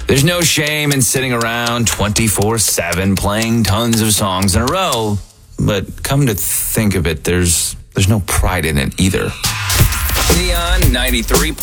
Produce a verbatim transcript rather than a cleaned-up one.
There's no shame in sitting around twenty-four seven playing tons of songs in a row, but come to think of it, there's there's no pride in it either. Neon ninety-three point